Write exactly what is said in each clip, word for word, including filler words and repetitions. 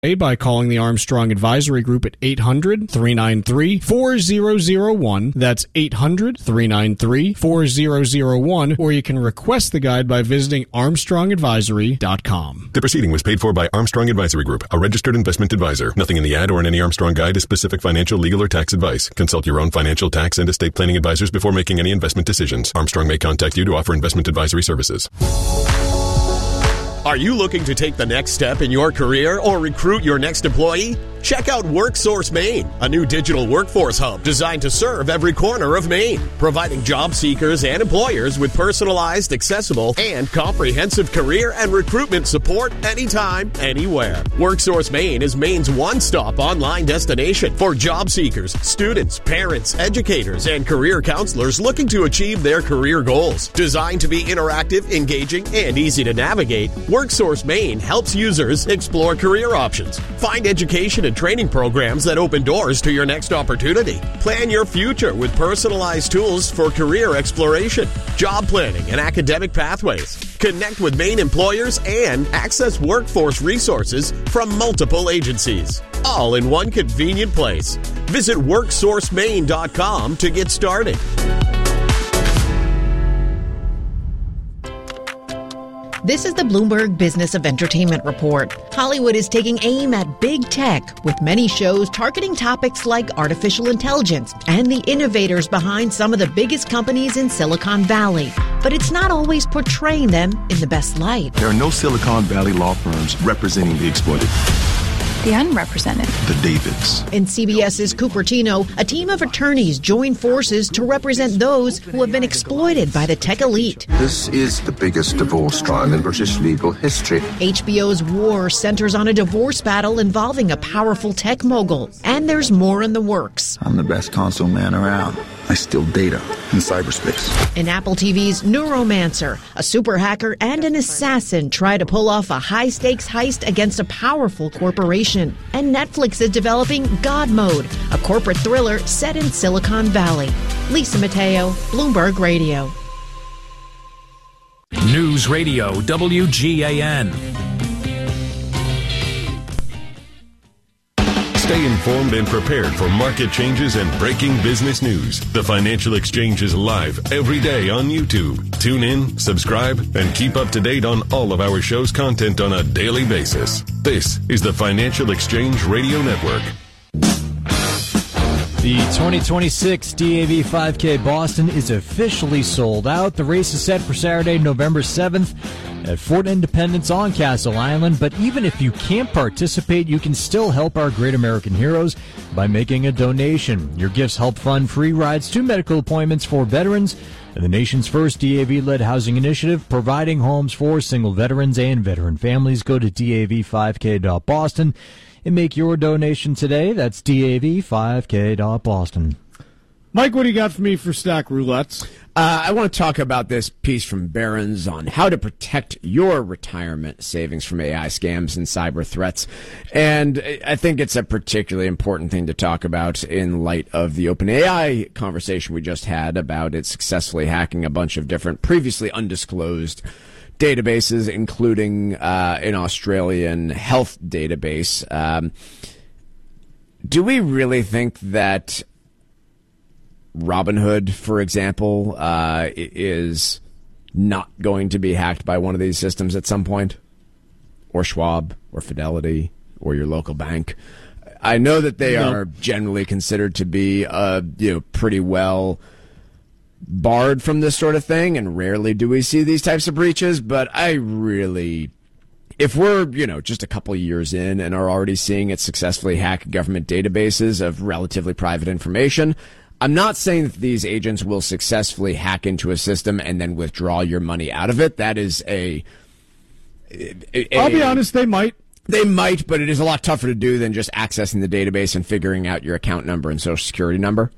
by calling the Armstrong Advisory Group at eight hundred, three nine three, four zero zero one. That's eight hundred, three nine three, four zero zero one. Or you can request the guide by visiting armstrong advisory dot com. The proceeding was paid for by Armstrong Advisory Group, a registered investment advisor. Nothing in the ad or in any Armstrong guide is specific financial, legal, or tax advice. Consult your own financial, tax, and estate planning advisors before making any investment decisions. Armstrong may contact you to offer investment advisory services. Are you looking to take the next step in your career or recruit your next employee? Check out WorkSource Maine, a new digital workforce hub designed to serve every corner of Maine, providing job seekers and employers with personalized, accessible, and comprehensive career and recruitment support anytime, anywhere. WorkSource Maine is Maine's one-stop online destination for job seekers, students, parents, educators, and career counselors looking to achieve their career goals. Designed to be interactive, engaging, and easy to navigate, WorkSource Maine helps users explore career options, find education and training programs that open doors to your next opportunity. Plan your future with personalized tools for career exploration, job planning, and academic pathways. Connect with Maine employers and access workforce resources from multiple agencies, all in one convenient place. Visit work source maine dot com to get started. This is the Bloomberg Business of Entertainment Report. Hollywood is taking aim at big tech, with many shows targeting topics like artificial intelligence and the innovators behind some of the biggest companies in Silicon Valley. But it's not always portraying them in the best light. There are no Silicon Valley law firms representing the exploited. The unrepresented. The Davids. In CBS's Cupertino, a team of attorneys join forces to represent those who have been exploited by the tech elite. This is the biggest divorce trial in British legal history. H B O's War centers on a divorce battle involving a powerful tech mogul. And there's more in the works. I'm the best console man around. I steal data in cyberspace. In Apple T V's Neuromancer, a super hacker and an assassin try to pull off a high-stakes heist against a powerful corporation. And Netflix is developing God Mode, a corporate thriller set in Silicon Valley. Lisa Mateo, Bloomberg Radio. News Radio W G A N. Stay informed and prepared for market changes and breaking business news. The Financial Exchange is live every day on YouTube. Tune in, subscribe, and keep up to date on all of our show's content on a daily basis. This is the Financial Exchange Radio Network. The twenty twenty-six D A V five K Boston is officially sold out. The race is set for Saturday, November seventh at Fort Independence on Castle Island. But even if you can't participate, you can still help our great American heroes by making a donation. Your gifts help fund free rides to medical appointments for veterans and the nation's first D A V-led housing initiative, providing homes for single veterans and veteran families. Go to D A V five K dot Boston and make your donation today. That's D A V five K dot Boston. Mike, what do you got for me for Stack Roulettes? Uh, I want to talk about this piece from Barron's on how to protect your retirement savings from A I scams and cyber threats. And I think it's a particularly important thing to talk about in light of the OpenAI conversation we just had about it successfully hacking a bunch of different previously undisclosed databases, including uh, an Australian health database. Um, do we really think that Robinhood, for example, uh, is not going to be hacked by one of these systems at some point? Or Schwab, or Fidelity, or your local bank? I know that they no. are generally considered to be uh, you know, pretty well barred from this sort of thing, and rarely do we see these types of breaches, but I really, if we're, you know, just a couple years in and are already seeing it successfully hack government databases of relatively private information, I'm not saying that these agents will successfully hack into a system and then withdraw your money out of it. That is a... a I'll be honest, they might. They might, but it is a lot tougher to do than just accessing the database and figuring out your account number and social security number.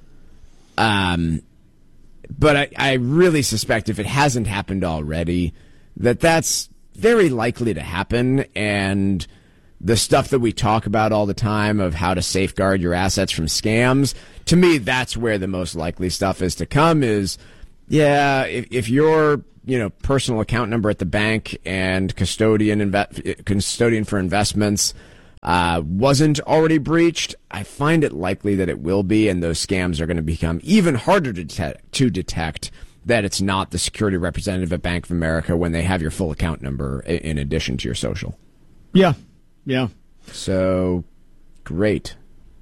Um, but I, I really suspect if it hasn't happened already, that that's very likely to happen, and the stuff that we talk about all the time of how to safeguard your assets from scams, to me, that's where the most likely stuff is to come is, yeah, if, if your, you know, personal account number at the bank and custodian inve- custodian for investments uh, wasn't already breached. I find it likely that it will be, and those scams are going to become even harder to detect, to detect that it's not the security representative at Bank of America when they have your full account number in addition to your social. Yeah, yeah. So, great.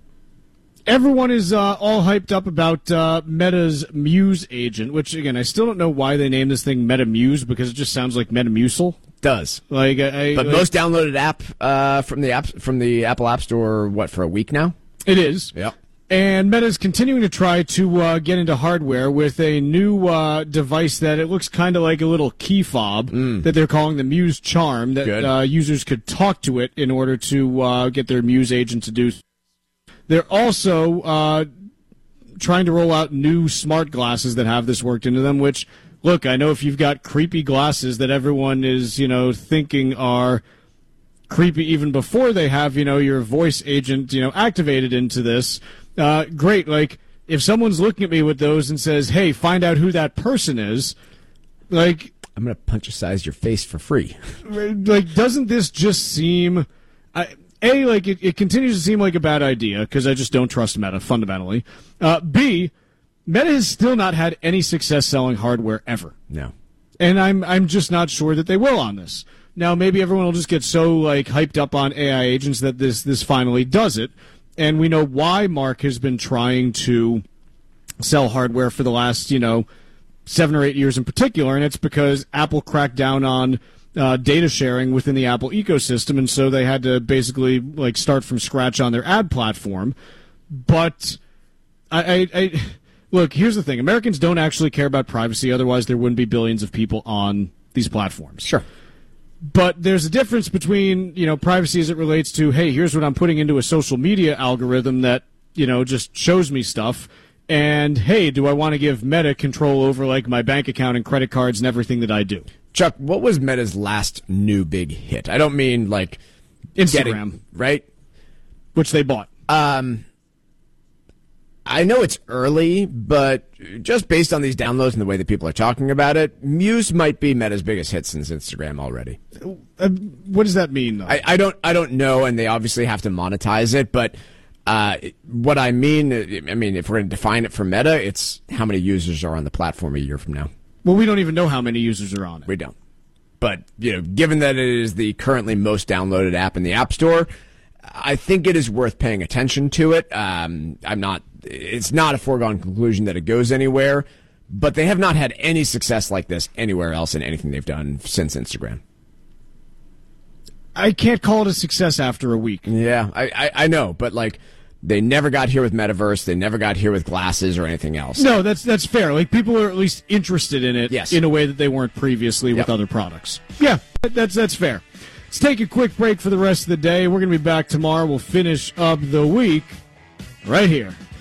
Everyone is uh, all hyped up about uh, Meta's Muse agent, which, again, I still don't know why they named this thing Meta Muse, because it just sounds like Metamucil. Does. Like, I, But like, most downloaded app uh, from the app, from the Apple App Store, what, for a week now? It is. Yep. And Meta's continuing to try to uh, get into hardware with a new uh, device that it looks kind of like a little key fob Mm. that they're calling the Muse Charm, that uh, users could talk to it in order to uh, get their Muse agent to do. They're also uh, trying to roll out new smart glasses that have this worked into them, which, look, I know if you've got creepy glasses that everyone is, you know, thinking are creepy even before they have, you know, your voice agent, you know, activated into this, uh, great. Like, if someone's looking at me with those and says, hey, find out who that person is, like... I'm going to punch-size your face for free. Like, doesn't this just seem... I, A, like, it, it continues to seem like a bad idea, because I just don't trust Meta, fundamentally. Uh, B, Meta has still not had any success selling hardware ever. No. And I'm I'm just not sure that they will on this. Now, maybe everyone will just get so, like, hyped up on A I agents that this this finally does it. And we know why Mark has been trying to sell hardware for the last, you know, seven or eight years in particular, and it's because Apple cracked down on uh, data sharing within the Apple ecosystem, and so they had to basically, like, start from scratch on their ad platform. But I, I, I look, here's the thing. Americans don't actually care about privacy, otherwise there wouldn't be billions of people on these platforms. Sure. But there's a difference between, you know, privacy as it relates to, hey, here's what I'm putting into a social media algorithm that, you know, just shows me stuff, and, hey, do I want to give Meta control over, like, my bank account and credit cards and everything that I do? Chuck, what was Meta's last new big hit? I don't mean, like... Instagram. Getting, right? Which they bought. Um... I know it's early, but just based on these downloads and the way that people are talking about it, Muse might be Meta's biggest hit since Instagram already. Uh, what does that mean, though? I, I don't I don't know, and they obviously have to monetize it, but uh, what I mean, I mean, if we're going to define it for Meta, it's how many users are on the platform a year from now. Well, we don't even know how many users are on it. We don't. But, you know, given that it is the currently most downloaded app in the App Store, I think it is worth paying attention to it. Um, I'm not... It's not a foregone conclusion that it goes anywhere, but they have not had any success like this anywhere else in anything they've done since Instagram. I can't call it a success after a week. Yeah, I, I, I know, but like they never got here with Metaverse, they never got here with glasses or anything else. No, that's that's fair. Like people are at least interested in it yes. in a way that they weren't previously yep. with other products. Yeah, that's that's fair. Let's take a quick break for the rest of the day. We're going to be back tomorrow. We'll finish up the week right here